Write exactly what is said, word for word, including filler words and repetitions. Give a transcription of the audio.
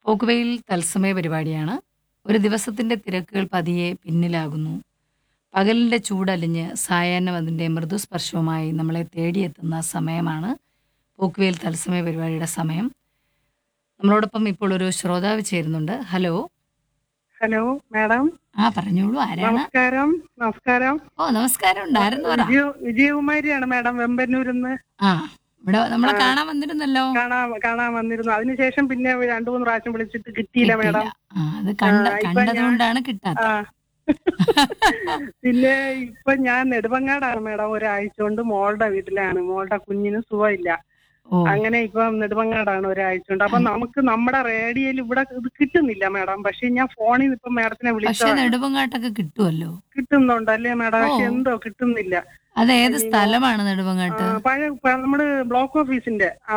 പോക്കുവെയിൽ തത്സമയ പരിപാടിയാണ്. ഒരു ദിവസത്തിന്റെ തിരക്കുകൾ പതിയെ പിന്നിലാകുന്നു. പകലിന്റെ ചൂടലിഞ്ഞ് സായാഹ്നം അതിന്റെ മൃദുസ്പർശവുമായി നമ്മളെ തേടിയെത്തുന്ന സമയമാണ് പോക്കുവെയിൽ തത്സമയ പരിപാടിയുടെ സമയം. നമ്മളോടൊപ്പം ഇപ്പോൾ ഒരു ശ്രോതാവ് ചേരുന്നുണ്ട്. ഹലോ. Hello madam. ആ പറഞ്ഞോളൂ, ആരാണ്? നമസ്കാരം. നമസ്കാരം. ഓ നമസ്കാരം, ഉണ്ടായിരുന്നു പറ. വിജയ വിജയകുമാരിയാണ് മാഡം, വെമ്പന്നൂരിന്ന്. ആ ഇവിടെ നമ്മളെ ആ. കാണാൻ വന്നിരുന്നല്ലോ. കാണാൻ കാണാൻ വന്നിരുന്നു. അതിനുശേഷം പിന്നെ രണ്ടു മൂന്ന് പ്രാവശ്യം വിളിച്ചിട്ട് കിട്ടിയില്ല കിട്ടിയില്ല. മാഡം. ആ അത് കണ്ട ആ, ഇപ്പൊ കണ്ടത് ഞാൻ കൊണ്ടാണ് ആ കിട്ടാത്തത്. പിന്നെ ഇപ്പൊ ഞാൻ നെടുമങ്ങാടാണ് മാഡം. ഒരാഴ്ച കൊണ്ട് മോളുടെ വീട്ടിലാണ്. മോളുടെ കുഞ്ഞിന് സുഖമില്ല. ഓ അങ്ങനെ ഇപ്പം നെടുമങ്ങാടാണ് ഒരാഴ്ച കൊണ്ട്. അപ്പൊ നമുക്ക് നമ്മുടെ റേഡിയോയിൽ ഇവിടെ ഇത് കിട്ടുന്നില്ല മാഡം. പക്ഷെ ഞാൻ ഫോണിൽ നിന്ന് ഇപ്പൊ മാഡത്തിനെ പക്ഷെ വിളിച്ചതാണ്. നെടുമങ്ങാട്ടൊക്കെ കിട്ടുമല്ലോ. കിട്ടുന്നുണ്ടല്ലേ മാഡം? ഓ പക്ഷെ എന്തോ കിട്ടുന്നില്ല. അത് ഏത് ഇനി നോ സ്ഥലമാണ് ആ, നെടുമങ്ങാട്ട്? പഴയ പ- നമ്മുടെ ബ്ലോക്ക് ഓഫീസിന്റെ